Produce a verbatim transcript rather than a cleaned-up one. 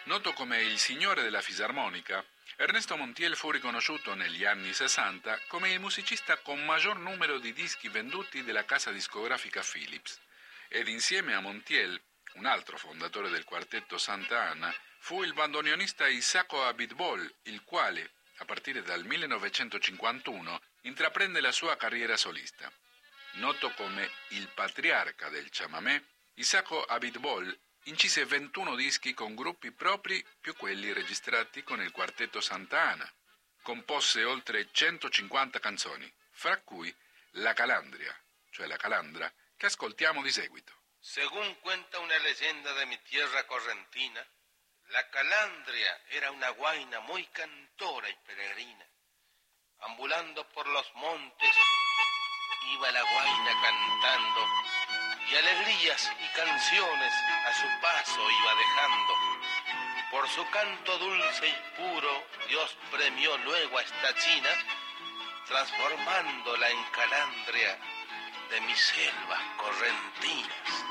Noto come il signore della fisarmonica, Ernesto Montiel fu riconosciuto negli anni sessanta come il musicista con maggior numero di dischi venduti della casa discografica Philips, ed insieme a Montiel, un altro fondatore del quartetto Santa Anna, fu il bandoneonista Isacco Abitbol, il quale, a partire dal millenovecentocinquantuno, intraprende la sua carriera solista. Noto come il patriarca del chamamé, Isacco Abitbol incise ventuno dischi con gruppi propri più quelli registrati con il quartetto Santa Anna. Composse oltre centocinquanta canzoni, fra cui La Calandria, cioè la calandra, che ascoltiamo di seguito. Según cuenta una leyenda de mi tierra correntina, la calandria era una guaina muy cantora y peregrina. Ambulando por los montes, iba la guaina cantando, y alegrías y canciones a su paso iba dejando. Por su canto dulce y puro, Dios premió luego a esta china, transformándola en calandria de mis selvas correntinas.